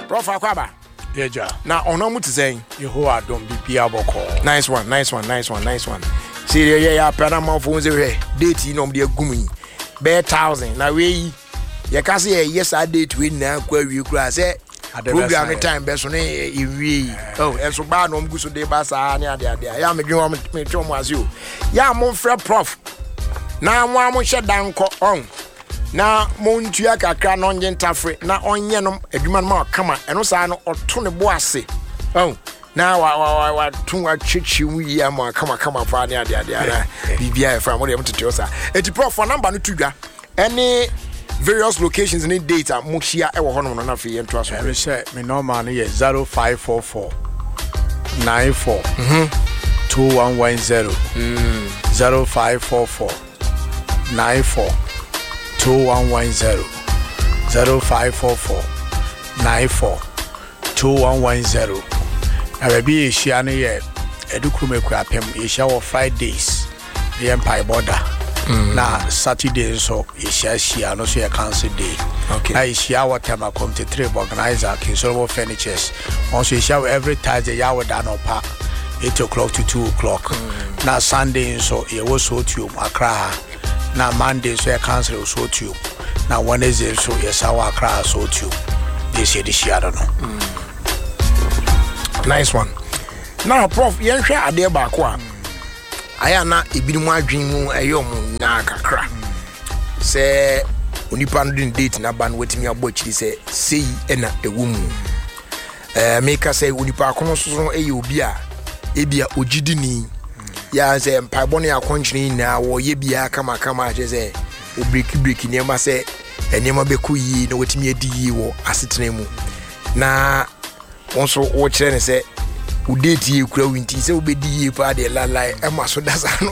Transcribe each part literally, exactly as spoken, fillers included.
Prof Akwaba. Yeja. Na ono mu tizeng. Yehowa don bibia boko. Nice one, nice one, nice one, nice one. See yeah yeah Panama phones here. Date you know dey gumi. Be thousand. Na we ye ka say yes I date we na kwa wi kura say program time be so na ewie. Oh, enso ba no mgu so dey ba sa na ade ade. Ya me dwen me twom ase o. Ya mo frɛ prof. Na mo am hye danko on. Na mo ntua kakra no nje ntafre na onye no adwuma no ma kama eno saa no oto ne bo ase. Oh. Na wa wa wa tun wa chichi wu ya mo kama kama fa ne ade ade ara. Bibia e fra mo dem tete osa. Eti prof for number no tudwa. Any various locations in data mo hia e wo hono no na fe ye nto aso. Me say me normal no ye zero five four four nine four two one one zero zero five four four nine four two one one zero zero five four four nine four two one one zero. I be a shia no ye edukume kwapem e shia wo Fridays the Empire border. Na Saturday so ye shia shia no so ye cancel day. Okay. Na shia what time I come to trip organizer King Solomon Furnitures. Also shia every Thursday ya wo da no pa eight o'clock to two o'clock. Mm. Na Sunday so ye wo so tube Accra. Na Monday so ye cancel so tube. Na Wednesday so ye sawa Accra so tube. This year this year no. Mm. Nice one. Now prof yen hwe ade ba ko a. Aya na ebinim adwen mu eyom na kakra. Se onipa no din date na ban wetimi abochiri se sei ena ewumu. Eh make say onipa akono so eye obi a ebia ogidini ya se mpaibon ya konchini na wo ye bia kama kama je se o break break niema se eniema bekuyi na wetimi adi yi wo asetena mu na wonso wo kire ne se u date ye kura winti se obedi ye pa de la la e ma so dasa no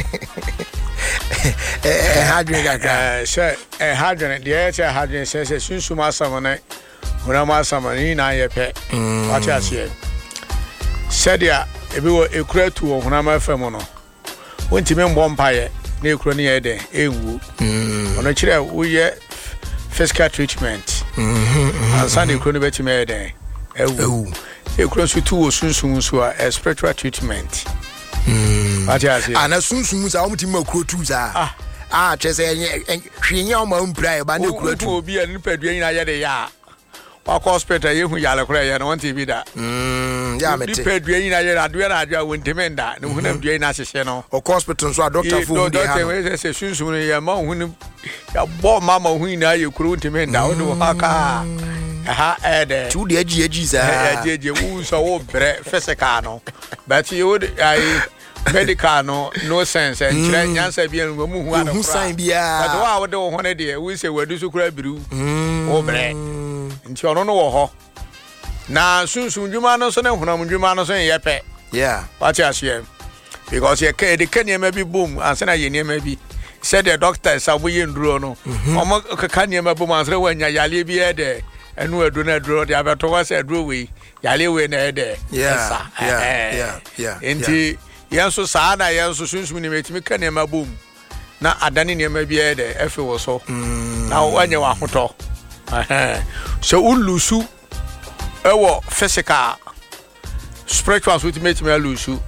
eh hadwen kaka eh she eh hadwen de eh che hadwen se se sunsuma asamane hunama asamane na ye pe what you say said ya ebi wo ekura tu wo hunama fam no wontime mbɔ mpaye na ekura ne ye de enwu ono kire wo ye physical treatment mhm ansa na ekura ne betime ye de ewu ekura so tu wo sunsun so a spiritual treatment mm what you say ana sunsun sa wo mtime ekura tu za ah ah chese hwenya o ma mpra e ba na ekura tu obi a nipa dua nyina ye de ya wakɔ hospital yehu yale kora ye no wonte bi da mm ya mete nipa dua nyina ye adua na adua wontime nda ne hunam dua nyina hyehye no o hospital so a doctor fu ndi ha doctor we say sunsun ye ma hunu ya bo mama hu nyina ye kuro wontime nda wo do haka aha ede tu de agi agi za ya jeje wu so wo bre physical no but you would I medical no no sense and kire nyansa bia no mu hu ana hu sign bia but wa wo de wo hone de we say wadu so kura biru wo bre nti ono no wo ho na sunsun dwuma no so ne honam dwuma no so ye pe yeah what you say because ye ke de kaniema bi boom ansana ye niema bi said the doctor sabu ye nduro no omo ka niema boom ansana wanya yale bi e de enu edu na duro de abeto wa say duro we yale we na e de yeah yeah yeah yeah enti yenso saa na yenso sunsun ni metimi kaniema boom na adane niema bi e de efe wo so na wanya wa hoto eh so ulusu ewo physical spiritual so to make me ulusu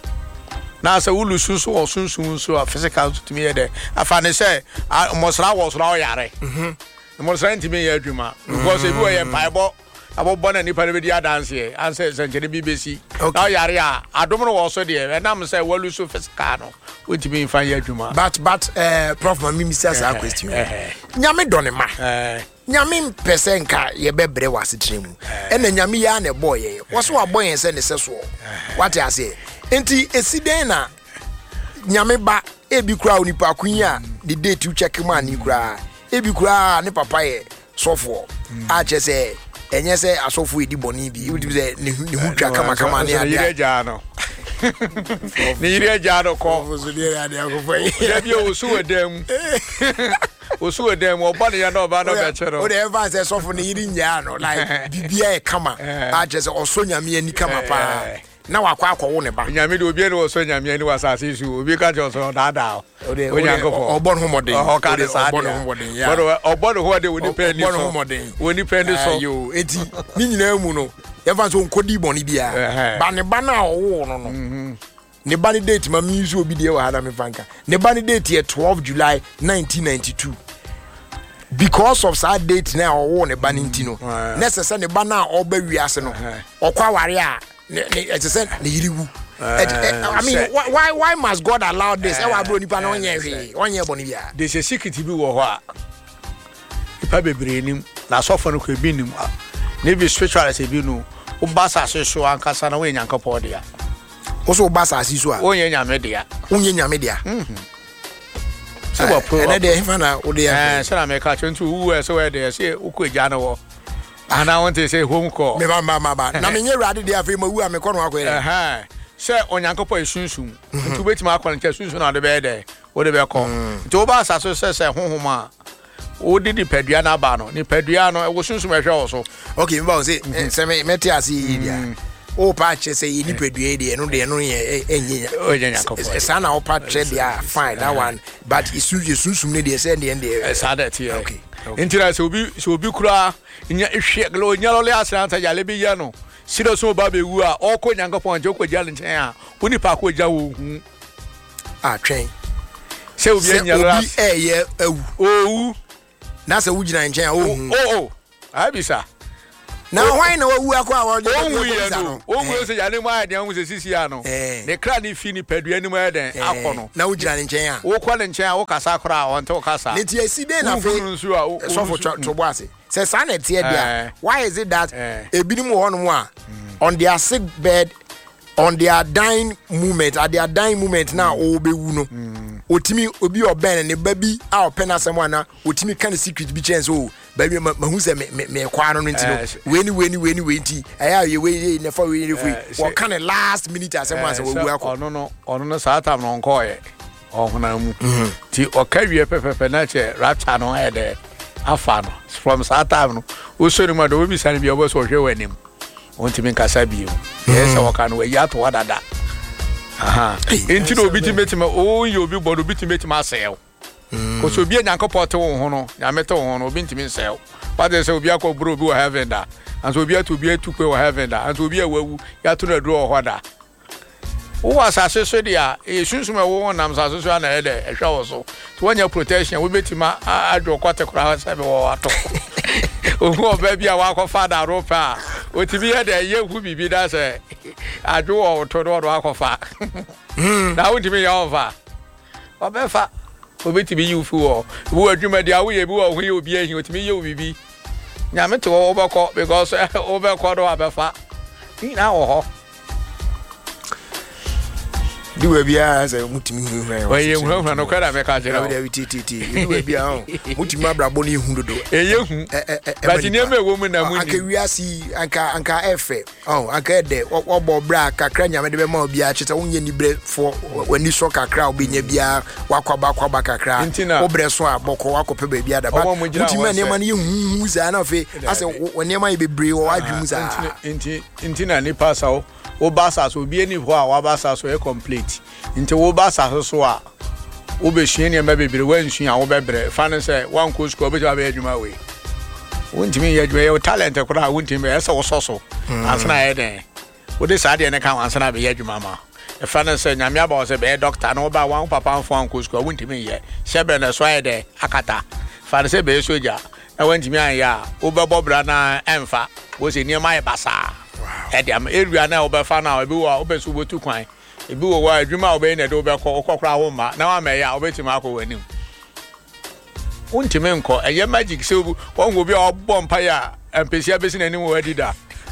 na so ulusu so sunsun so physical to me there afane say mosra wo so yare mhm mosra ntimi ya adwuma because ebi wo ye bible abobo na nipa be dia dance here answer senkene B B C na yare a adom no wo so de na me say walusu physical no ntimi fa ya adwuma but but uh prof ma mi say a question nyame done ma eh nyame pese nka ye bebre wasetre mu ena nyame ya na boy ye wo so aboy ye se ne se so what you say enti esiden na nyame ba ebi kura onipa kunya the date you check man ni kura ebi kura ne papa ye sofo a che se enye se asofo edi boni bi you say ne hu twa kama kama ne ya no ni ire jado ko so ni ade akofo ya bi o su edem o su edem o ba ne ya no ba no be chero o de ever say sofo ni ire nya no like bibia e kama a che se osonya me ani kama pa na wakwa akwo ne ba nyame de obi ne wo so nyame ani wasase su obi ka jo so da da o onyankopɔ obon ho modern o ka de sa obon ho modern ya but obon ho de woni pen ni so obon ho modern woni pen ni so yo enti ni nyina mu no ye fa so nkodi boni bia ba ne ba na owo no no ne ba ne date ma mi nso obi de wa hada me fanka ne ba ne date ye twelve July nineteen ninety-two because of that date na owo ne ba ne ntino necessary ne ba na oba wiase no okwa ware a it's a sen ne yiriwu I mean why why why must God allow this e wa bro nipa na onye hwe onye boni bia there is a secret bi wo ho a nipa bebre nim na sofo no ko bi nim na bi spiritual as bi no wo ba sa so so ankasa na wo nyankopɔ dia wo so ba sa si so a wo nyame dia wo nyame dia mhm so wa pro na de fa na wo dia eh so na me ka chontu wu e so we de se wo ko gya na wo ana want to say home call me ba ba ba na me nye rade dia fa ma wu a me ko no akɔ eh eh se onyankopɔ esunsun ntu betima akɔ nche sunsun na de be de wo de be kɔ ntu ba sa so se se honhoma wo di di padua na ba no ni padua no e wo sunsun e hwe wo so okay me ba wo say se me meti ase yi dia o pa che say yi ni padua de no de no ye enye o nyankopɔ sa na o pa che dia fine that one but isu sunsun ne de se de de sa that here okay intira se obi se obi kura nya ehwe glo nya lo le asanta ya le bi ya no siro so ba be wu a o ko nyankopɔ nje ko gya le nchen a oni pa ko gya wo hu a twen se obi nya lo obi eye awu owu na se wu gina nchen a o hu o o abisa na why na wu akwa wo de o wu ye no o wu se ya ne ma de hu se sisi ya no ne kra ni fi ni padua ni ma den akɔ no na wu gina nchen a wo kɔ ne nchen a wo kasa kra a wonte wo kasa ne ti esi de na fe so for to boase say sa na tie dia why is it that ebinim wo no a on their sick bed on their dying moment at their dying moment now o be wu no otimi obi oben ne babi a open asem ana otimi kan secret bi chance o baby ma hu se me me kwa no ntino we ni we ni we ni we nti aya ye we ne fa we ni fu wo kan last minute asem asa wo wu akọ ono no ono no sa tam no nko ye o huna mu ti o ka wie pepepe na che rapture no e de afa no from sa time no o so ni ma do bi sane bi obo so hwe wanim wonti min kasa bi o yes o kan we ya to wadada aha enti no obi ti metima o ye obi bodo obi ti metima asel ko so obi nyankopɔ te wo ho no nyame te wo ho no obi ntimi nsel but they say obi akɔ bro obi wo heaven da and so obi atu obi atu kwe wo heaven da and so obi awawu ya to na duro ho da wo asase so dia e sunsun e wo nam asase so na e de e hwa wo so to wonya protection wo betima adwo kwate kora ha sabe wo ato ohu oba bia wa akɔ father ropa o ti bi he de ye hu bibi da se adwo wo to do do akɔ fa na wo ti bi ya over obefa obi ti bi yufu wo wo adwuma dia wo ye bi wo hu ye obi ahi o ti bi ye obibi nyame to wo bɛkɔ because wo bɛkɔ do abefa ni na wo ho di we bia say mutimi hu hu we ye hu hu no kwada me ka jira we dey titi di we bia ho mutimi abrabo ni hu dodo eye hu but ni eme wo mu na mu ni anka wiasi anka anka efe oh anka de obo bra kakra nyame de be ma obi a chete wonye ni bre fo wani so kakra obenya bia wakwaba kwaba kakra obre so a boko wakope ba bia da ba mutimi ne ma ni hu hu za na fe ase woni ma ye bebre wo adwum za inti inti na ni pass o wo basa so bi eni ho a wa basa so e complete nti wo basa so a wo be hwe ne ma bebere wa nhwe a wo bebre fa ne se wan ko school be ja be adwuma we wontimi ye adwuma ye talent kora wontimi e se wo so so asana ye den wo de sa de ne kan asana be ye adwuma ma e fa ne se nyame aba wo se be doctor no ba wan papa fo an ko school wontimi ye shebe ne so ye de akata fa ne se be soja e wontimi an ya wo be bobra na emfa wo se niam aye basa edi am area na obefa na obi wo obesu botu kwan ebi wo wa adwuma obe na de obekọ okokora ho ma na wa meya obetima akọ wanim untime nko eye magic se won go bi obọ mpa ya empesia besi na ni wo adida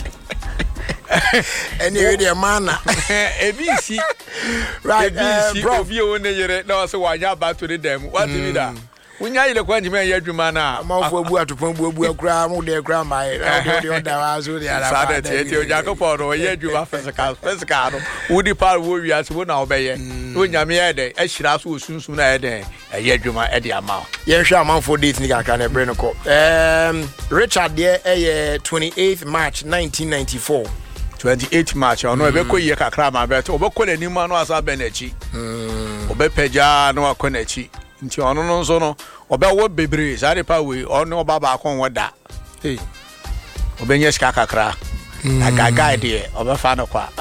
eni we de mana ebi si right bro bi o ne yere na o se wa nya ba to the dem what be that unya ile kwa njime ya adwuma na amafo abu atopon bu abu akura mu de kura mai na de oda wa so de ala ba de ti o jakopɔ no ye adwuma physical physical no wudi par wo wiase wo na obeye unya me ye de ahira so osunsun na ye de ye adwuma e de ama ye hwa amafo date ni kakra na bre no ko um Richard de eh twenty-eighth March nineteen ninety-four twenty-eight March ono ebe ko ye kakra ma bet obo ko ni ma no asa be na chi mm obe peja no akọ na chi nti ono no nso no obe wo bebre sare pa we ono oba ba akọ woda eh obe nye ska kakra aga guide e obe fa no kwa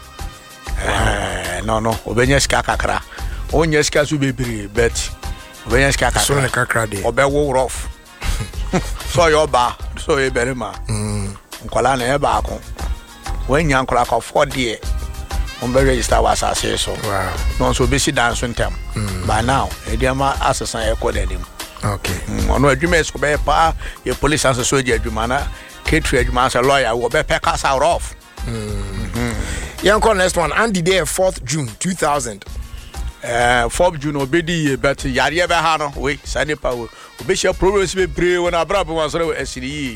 eh no no obe nye ska kakra onye ska su bebre bet obe nye ska kakra so ne kakra de obe wo rough so yo ba so e bere ma mm nkwala na e ba akọ when you uncle for four day on be register was assessed so wow no so be sit down so time by now e dey ma assessment e code dem okay ono adwuma so be pa your police and soldier adwuma na catering adwuma as a lawyer we be pack us out off mhm yan call next one Andy there fourth June two thousand eh fourth June obedi but yare be ha no we sani pa we obi share progress be brave when abra be wan so esiri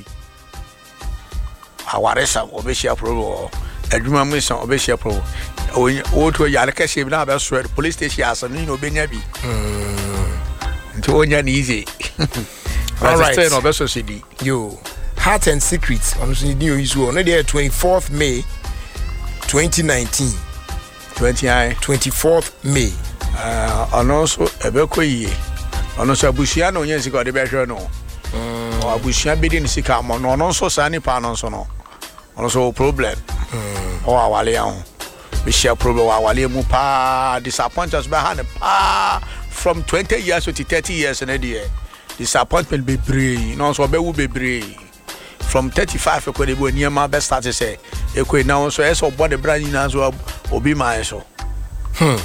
awaresa obi share problem adwuma mu san obi share problem o to yare ka she bi na be so police station asanu no benya bi nti onya ni easy all right no be so cd yo Heart and Secrets on the new issue on the twenty-fourth May twenty nineteen twenty-fourth May uh also ebe ko yi ono so abusia no yen sika de be hwe no mm o abusia be di ni sika mo no no so sa ni pa no so no ono so problem mm o awale ya ho be share problem awale mu pa disappoint us be ha ne pa from twenty years to thirty years na dey disappointment be brave no so be wu be brave from thirty-five ko de bo niam be start say e ko na so e so body brand na so obi man so hmm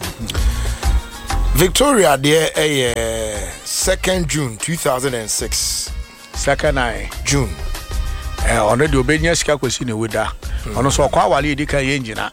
Victoria there eh second June two thousand six second I June eh ono de obenya sika kwesi ne woda ono so kwa wale edi kan ye ngina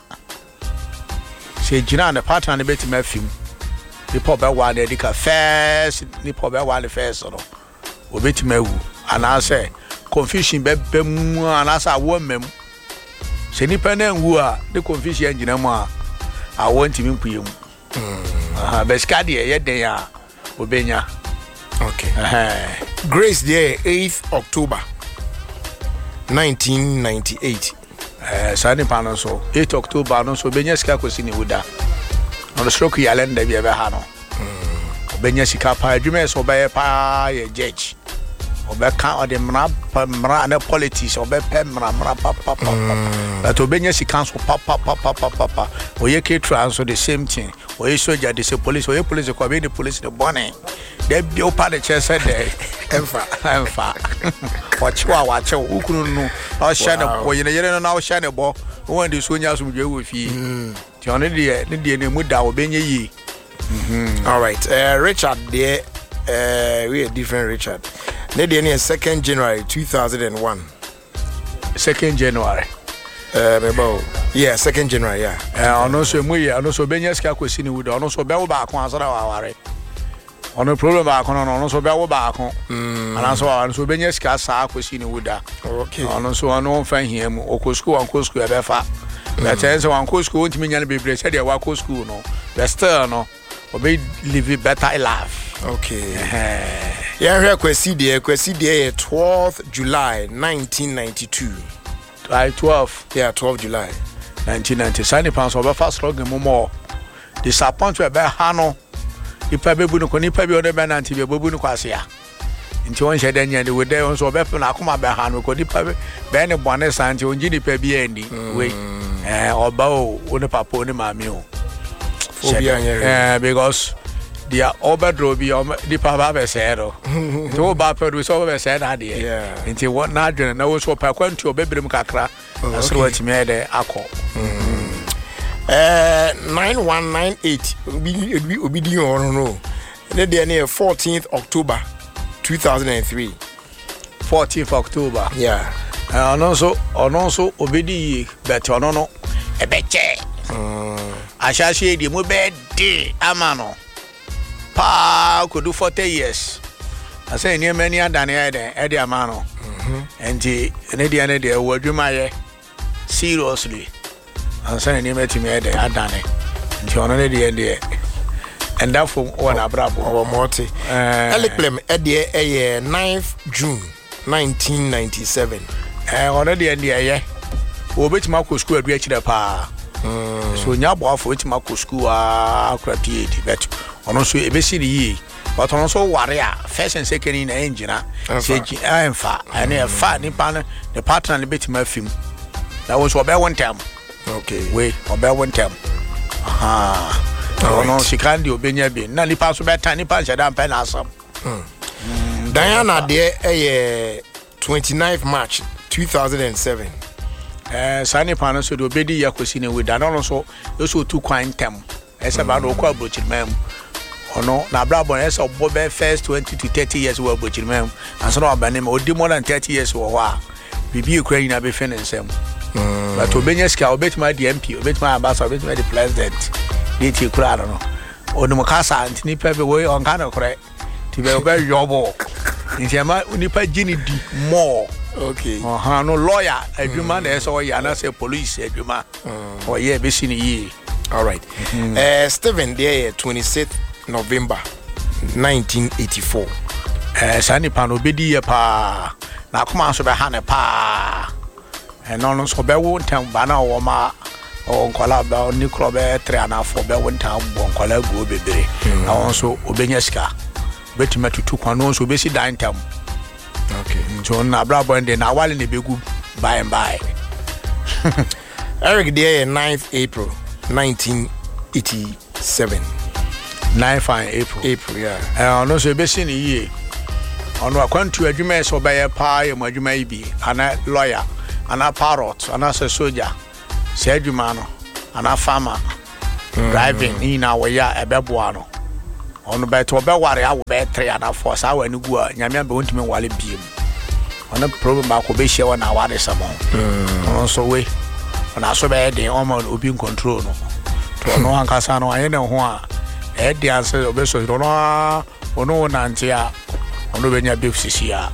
se gina na pattern ne beti mafim ni po be wa edi ka first ni po be wa le first no obeti mawu ana say confusion be be mu ana say awo mem se ni pa na nwu a de confusion ngina mu a awo ntimi mpuye mu aha be ska de ye den ya obenya okay Grace there eighth October nineteen ninety-eight eh sani pano so eighth October no so obenya sika kwesi ni woda no stroke yalenda bi e be ha no obenya sika pa adwuma so be pa ye judge obeka o de mra mra na politics obepe mra mra pa pa pa but obenya sika so pa pa pa pa pa pa oye ke trans the same thing oye soldier the same police oye police ko be the police the bonnet they be opa the chest said there emfa emfa wachiwa wache ukunu no na shane oye yere no na shane bo won de so nya so dwe wo fi ti on de ne de ne mu da obenya yi all right uh, Richard there uh, we a different Richard ne de ne second January two thousand one second January uh mebo yeah second January yeah eh ono so mu ye ono so benya ska kwesi ni wuda ono so be wo ba akon asara wa ware ono problem ba akon ono so be wo ba akon ana so ono so benya ska sa kwesi ni wuda okay ono so ono fa hia mu okosku anko school e be fa na tense anko school ntimi nya na bebre se de wa ko school no the still no obe live better life okay yeah here kwesi de kwesi de twelfth July nineteen ninety-two twelve yeah twelfth July nineteen ninety sani pounds over fast strong more disappoint we be ha no ipa bebu no ko ni pa bi o de be nanti be bebu no kwase ya nti won shede nya de we de won so be pe na akoma be ha no ko ni pa be ne bone santi onji ni pa bi andi we eh oba o oni papa oni mami o obia nya eh because dia obedro bi o di pa ba be se do nti o ba pe do so be se na de nti won na adwene na wo so pa kwantu obebrem kakra asro watimi ede akọ eh nine one nine eight obi obi di on no ne de ne fourteenth October two thousand three fourteenth October yeah eh ono so ono so obedi bet ono no ebeche mm ashashe di mo be de amano pa ko do forty years I say near many adane ede ede amano mhm enti ne de ne de wadwuma ye seriously I say near me timi ede adane nti ono ne de de and that for one abrabo our multi eliplem ede eh ninth June nineteen ninety-seven eh ono de de ye obetima ko school adu akire pa so nya boafo obetima ko school akura P H D bet ono so ebesi ni yi but ono so ware a first and second in engine say emfa ene efa ni pa the partner ni betima fim that was obe one time okay we obe one time aha ono sikandi obenya bi na ni pa so beta ni pa nshada mpa na asam Diana de eh twenty-ninth March two thousand seven. Eh sani pa no so do bedi yakosi ne we da no so yo so tu kwan tem ese ba do ko abrochimam ono na brabo ese obo be first twenty to thirty years we abrochimam and so no abane ma odi more than thirty years wo ho a bibi ekura nyina be fe ne nsem but obenya ska obetima di M P obetima ambassador obetima di president ni ti ekura no ono mo kasa antini pe be we on kana kore ti be obe yobo ntiama unipa gini di more okay uh no lawyer adwuma na eso ya na say police adwuma o ye be sini yi all right mm-hmm. uh Stephen there twenty-sixth November nineteen eighty-four eh sani pa no bedi ye pa na kuma so be ha ne pa eh no no so be wo ntam ba na wo ma o nkola ba ni kro be three and four be wo ntam bo nkola go bebere na won so obenya sika betima tutu kwano so be si dan ntam okay so na brabo ende na wale ne begu by and by Eric there ninth April nineteen eighty-seven ninth April April yeah eh ono so be si ni yi ono akwantu adwuma so be ye pa ye mo adwuma yi bi ana lawyer ana parrot ana se soldier se adwuma no ana farmer driving ni na wo ya ebeboa no ono be to be ware awo be three and four sa wa ni gu a nyame be wontime wale biem ono problem ba ko be hye wa na ware samo ono so we ona so be dey on obi in control no to ono ankasa no aye ne ho a e dey answer obe so ono ono na ntia ono be nya beef sisia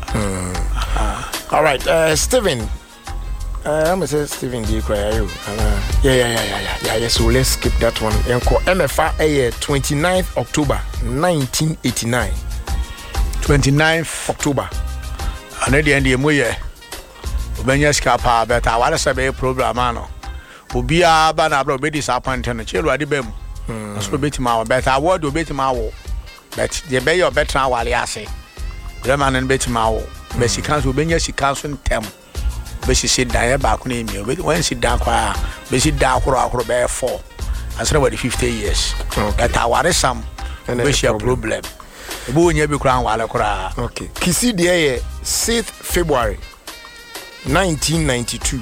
all right uh Stephen uh I'm say Stephen D cry you uh, yeah yeah yeah yeah yeah yeah so let's skip that one enko M F A eh twenty-ninth October nineteen eighty-nine twenty-ninth October ane de ende moye obenya ska pa beta wale sebe program ano obia ba na bro be disappoint no chelu ade bam so betima wo beta award obetima wo but de be your better wale ase brema no betima wo be sika so obenya sika so ntem be sisi dan e ba ko na emi be wan si dan kwa be si dan akoro akoro be four asere what fifty years but aware sam be share problem e bo nya be kura wale kura okay kisi de sixth February nineteen ninety-two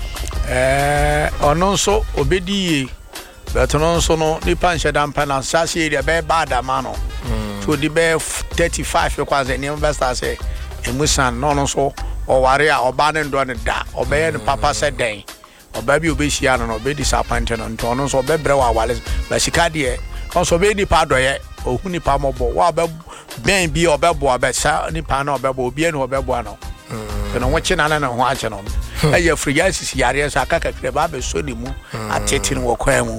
eh ono so obedi but ono so no ni panche dan pana sase area be bad amano so di be thirty-five because the investor say emusan no no so o ware a oba ne ndo ne da obe ne papa said den oba bi obehia no no be disappoint no nto no so be bre wa wale ba sika de on so be ni pa doye ohu ni pa mobo wa be ben bi obe bo be sa ni pa na obe bo obi ne obe bo no no wache na na na ho ache no e ya free yasis yare so aka kakre ba be so ni mu atete no kwan mu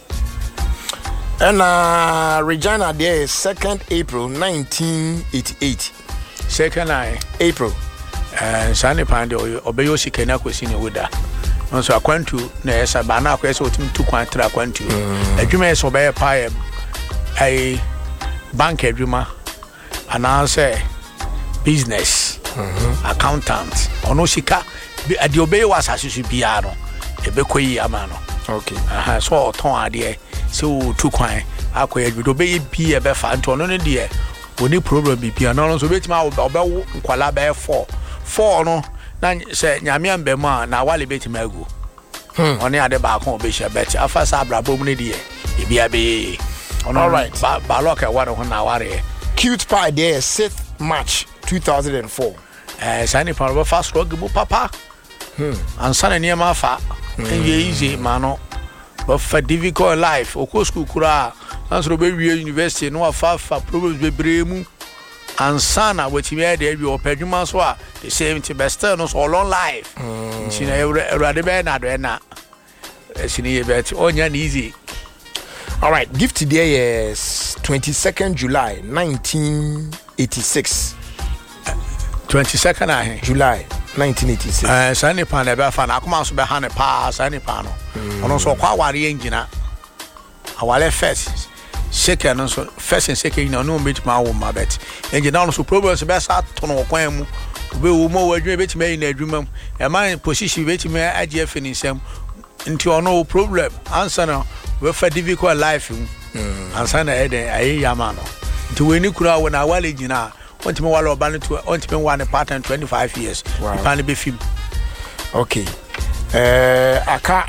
and uh Regina there second April nineteen eighty-eight second I April eh sane pande obeyo sikena kwesi ne woda nso akwantu na esa ba na akwese otim tu kwan tra akwantu adwuma eso be pa em ai bank adwuma anase business accountant ono sika ade obeyo wasase su bia no ebe koyi ama no okay aha so ton ade so tu kwan akoye adwuma obeyi bi ebe fa nto no ne de woni problem bi bia no so betima obewo nkwala be four four no na se nyame ambema na wale betima agu hmm oni ade ba kon obehia bet afasa abrabom ne de e bia be all right ba ba loka one ho na ware cute pie there sixth March two thousand four eh sani pa ba fast rock bu papa hmm ansana ne ma fa e easy mano but for difficult life okwo school kura ansoro be wie university no afa fa problems be bremu ansana wetimi e de bi opadwuma so a the same thing best no so long life ntina everade be na do na sini ye bet onya na easy all right gift there is twenty-second July nineteen eighty-six twenty-second ah July nineteen eighty-six. Eh, sani pa na be fa na akoma so be ha ne pa sani pa no. Ono so kwa ware engina. Awale first. Second no so first and second no no meet ma wo ma bet. Engina no so problems be sa to no kwan mu. Obe wo mo wadwuma beti me na adwuma mu. E man position beti me age afi ni nsam. Nti ono problem. Answer no we fa difficult life mu. Answer na e den ayi yama no. Nti we ni kura wo na awale engina. Want me wala oba to want me one pattern twenty-five years. Wow. Pan be film. Okay. Eh aka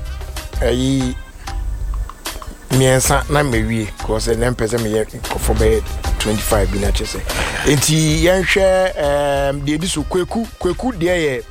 ayi miensa na mewie cause na mpese me for be twenty-five bi na chese. Enti yenhwe em de bi so kweku kweku de ye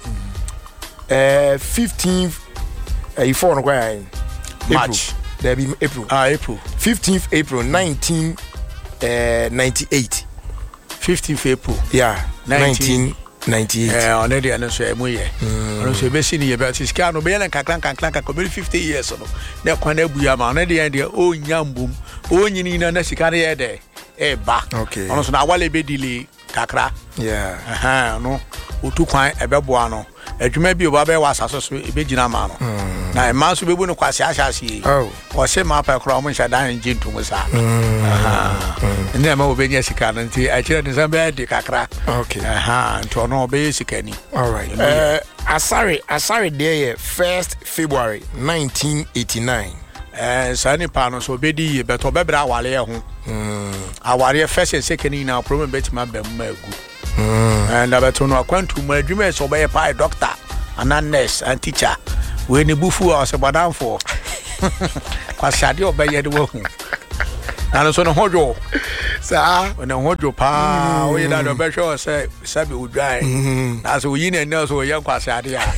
eh fifteenth eh four no kwa March. There be April. Ah April. fifteenth April nineteen ninety-eight. fifteenth April. Yeah, nineteen ninety-eight. Eh, on the ano so emu ye. Ono so be si ni ye be sika no be yan kakran kakran kakran be fifty years no. Na kwa na bu ya ma na de yan de o nyambum. O nyini na na sika de ye de. E ba. Okay. Ono so na wale be delay kakra. Yeah. Aha, no. Otu kwan e be boa no. Adwuma bi oba be wa asaso so e be gina ma no. Na e ma so be bu no kwase ahase. Oh. O se ma pa kro mo nsha dan jintu mo sa. Aha. Ndi ma obe nya sika no nti a kire de sambe de kakra. Okay. Aha, nti ono obe sika ni. All right. Uh, Asare Asare there first February nineteen eighty-nine. Eh, sani pa no so be di be to be bra wale ho. Mm. Aware first and second na problem bet ma be ma gu. Mm. And abeto no akwantu mu adwuma so be pa doctor, and nurse and teacher. We ni bufu a se badam for. Kwa shade obeye de wo hu. Ana so no hojo. Sa when hojo pa we da do be sure say sabi udwan. Na so yi na na so ye kwa shade a.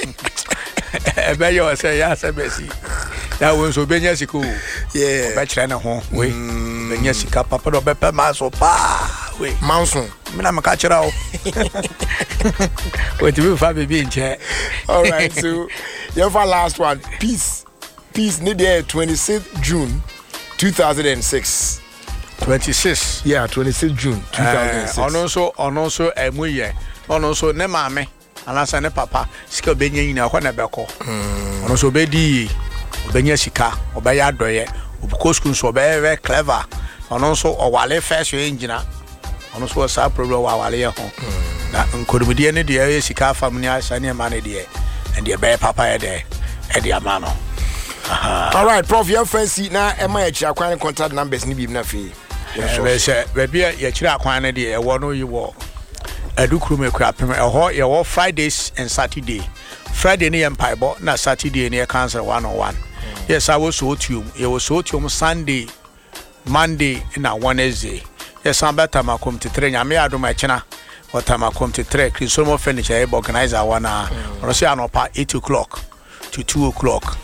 Ebe yo say ya sabesi. Ya won so benya siku. Yeah. Be kire na ho we. Benya sika papa do be pe ma so pa. We. Manson. Me na maka kire o. We ti fa baby nche. All right, so your last one, peace. Peace need there twenty-sixth June two thousand six. twenty-six. Yeah, twenty-sixth June two thousand six. Ono so ono so emu ye. Ono so ne maame anasa ne papa sika benya nyina kwa na beko. Ono so be di obenya sika, obeya doye, obuko school so be very clever. Ono so owale first engine. Ono so sa problem wa wale ye ho. Na nkodumudie ne de sika family asane ma ne de and de be papa ye de e de amano. All right, Prof, your fancy now am I acquiring contact numbers ni bi na fi. Yes, sir. Baby, ye chira kwan na de e wo no yi wo. Adukuru me kra pem e ho ye wo Fridays and Saturday. Friday ni empaibo na Saturday ni cancel one on one. Yes, I was so to ye was so to Sunday, Monday na Wednesday. Yes, I'm better ma come to train me ado ma china. What time I come to train Christmas furniture organizer one hour. Or say anopa eight o'clock to two o'clock.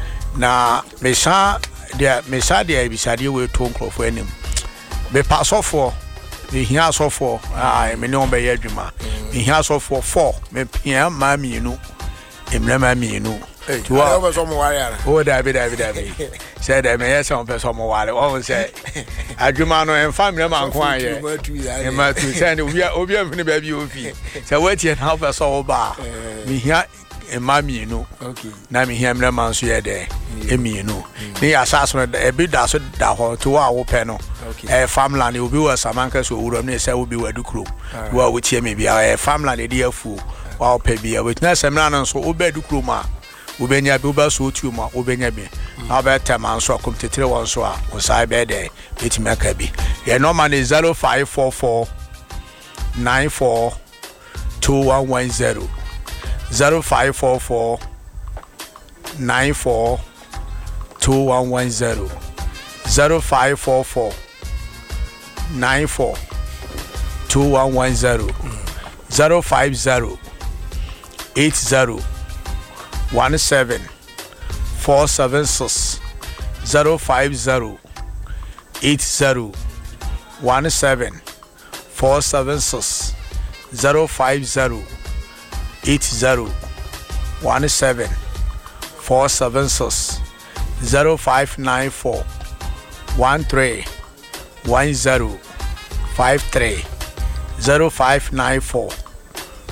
Na me sa dia me sa dia bisade we to nkrofo anim. Me pass off for me here so for ah me no be adwuma. Me here so for four me pia ma mienu. Emre ma mienu. To over some warrior. Oh David David David. Say that me yes on person mo wale. Won say adwuma no en family man kwan ye. E ma tu say obi obi am ni ba bi ofi. Say what here na person oba. Me here e ma mienu. Okay. Na me here emre man so ye de. E mienu. Ni asase no e bi da so da ho to wa wo pe no. Eh farmland obi wa samanka so wuro na say obi wa dukuro. Wa wo tie me bia eh farmland e dey afu. Wa pe bia we na semna no so obi dukuro ma. Ubenya bi uba so tu ma ubenya bi na ba tema nso akom tetere won so a wo sai be de betimi aka bi ye normal is zero five four four nine four two one one zero zero five four four nine four two one one zero zero five four four nine four two one one zero zero five zero eight zero one seven four seven six zero five zero eight zero one seven four seven six zero five zero eight zero one seven four seven six zero five nine four one three one zero five three zero five nine four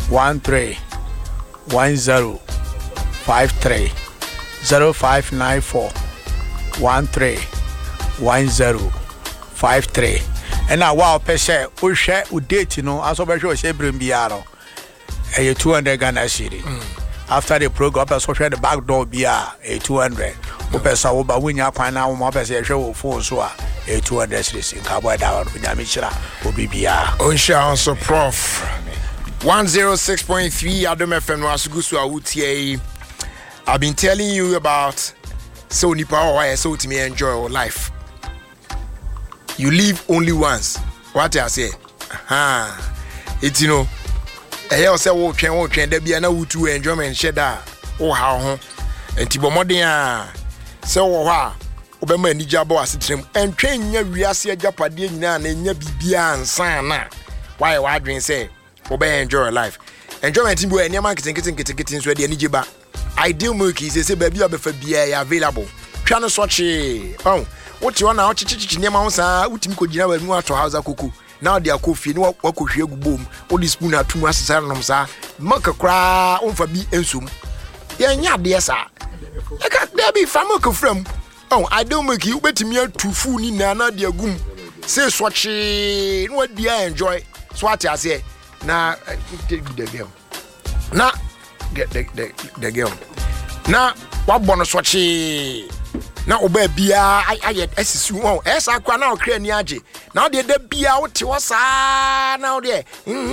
one three one zero five three zero five nine four one three one zero five three. And now wow per share we share we date you know as over show share bring biaro a two hundred Ghana cedi. After the program person share the back door bia a two hundred we person over when you find out more person show phone so a two hundred cedi in cabo da nyamishira obi bia onsha also prof one oh six point three Adom F M no asugusu awutie. I've been telling you about so nipa why so to me enjoy your life. You live only once. What I say? Aha. It's you know. Eh say wo twen wo twen da bia na wutu enjoyment sheda wo ha ho. Enti bomodin a say wo ha obema anija bo asetrem. Entwen nya wiase agapade nyina na nya bibia ansan na. Why wa adwen say obe enjoy your life. Enjoyment bi enya marketing kitin kitin kitin so de anije ba. Ideal milk is say baby obefa bia available. Twa no soche. Oh. What you want now? Chichichi nema onsa utimi ko gina ba mu ato house akoko. Now they are coffee no wakohwe agubom. O di spoon atumu asesa nom sa. Maka kra onfa bi ensum. Ye nya de sa. E ka there be famoko from. Oh, I don't make you betimi atufu ni na na de agum. Say soche no di enjoy. So what I say na the game. Na get the the the game. Na wa bono soche. Na oba bia ayet asisu won esa kwa na okra ni age na de da bia wote wasa na de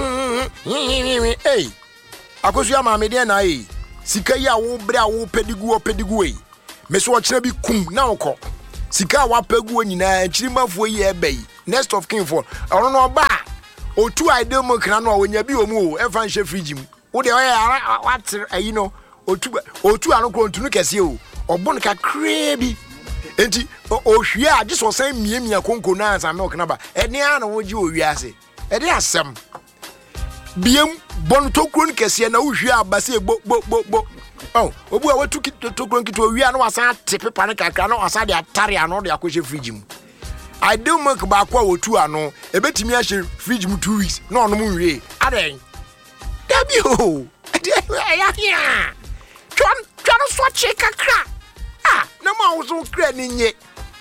eh akosu ya maame de na eh sika ya wo bra wo pedigu opedigu eh meso okira bi kum na okọ sika wa pegu nyina chirimafo yi ebe next of kin for ono no ba otu ide mo kra no wonya bi omu o e fa nhye fridge mu wo de o what you know otu otu anokro ntunu kese o obon ka krebi enti ohwie a just o san miemia konko na ansa milk na ba ene a na woji owiase ede asem biem bon tokron kese na ohwie abase bo bo bo bo oh obu a watu tokron kito owia na wasan tepe pane kakra na wasan de atare ano de akohye fridge mu I do milk ba kwa otu ano ebetimi a hye fridge mu two weeks na ono mu wie aden dabi o ya ya twan twan so che kakra ah na ma wo so kra ni nye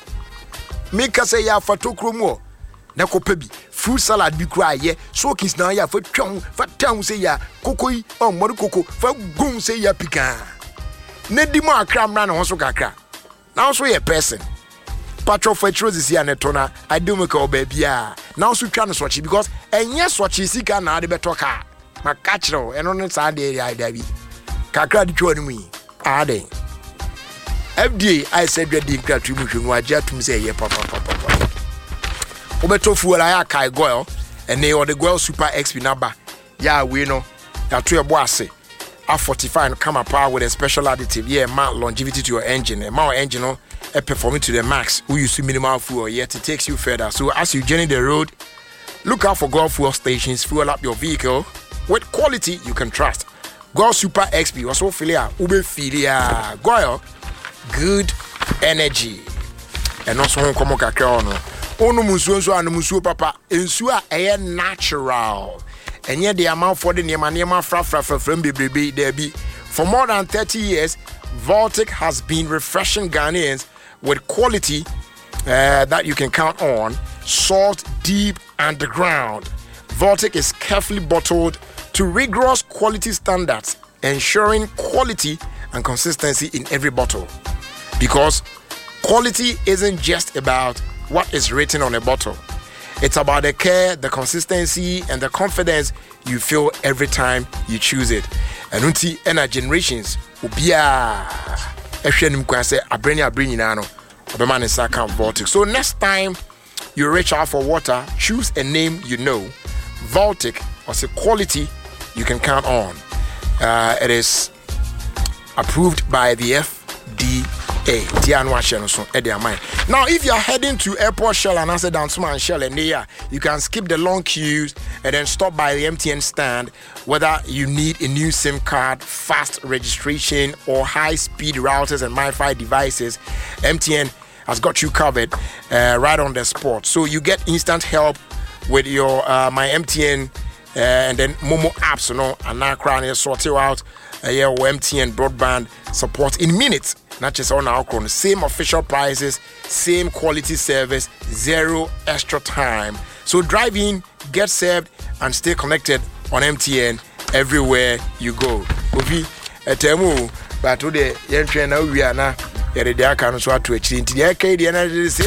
mika say ya fatokro mu o na kopa bi fruit salad bi kra ye so kins na ya fa twon fa town say ya kokoi o mori koko fa gun say ya pika na di mo akra mra na ho so kakra na so ye person patro fetros is here netona I do make oba bia na so twa no sochi because enye sochi sika na ade betoka makachro eno no sa de ya dabi kakra di twa ni mu ade F D A I said we did crack mu hwenu agya tum say ye papa papa papa obeto fuel aya kai goil and they or the goil super X P number ya we no ya to ebo ase a forty-five come power with a special additive yeah ma longevity to your engine and my engine no e performing to the max we use minimal fuel yet it takes you further. So as you journey the road, look out for Goil fuel stations, fuel up your vehicle with quality you can trust. Goil Super X P also filia ube filia Goil good energy and also hon komo kakra ono onu musuo nso anu musuo papa ensuo a eye natural enye de amount for the niema niema fra fra fra from bebrebe there be for more than thirty years. Voltic has been refreshing Ghanaians with quality uh, that you can count on, sourced deep underground. Voltic is carefully bottled to rigorous quality standards, ensuring quality and consistency in every bottle. Because quality isn't just about what is written on a bottle. It's about the care, the consistency, and the confidence you feel every time you choose it. And unti ena generations ubia ehwenim kwa say abreni abreni na no obema ne saka Voltic. So next time you reach out for water, choose a name you know. Voltic was a quality you can count on. Uh, it is approved by the F D A. Now, if you are heading to Airport Shell and answer down Smart Shell and there, you can skip the long queues and then stop by the M T N stand. Whether you need a new SIM card, fast registration, or high-speed routers and MiFi devices, M T N has got you covered uh, right on the spot. So you get instant help with your uh, My M T N uh, and then Momo apps, you know, and now crying sort you out. Uh, yeah, M T N broadband support in minutes. Not just on our crown. Same official prices, same quality service, zero extra time. So drive in, get served, and stay connected on M T N everywhere you go. Obi, etemu, but today, yen train now we are now. Yere dia kanu so ato akiri nti dia kai dia na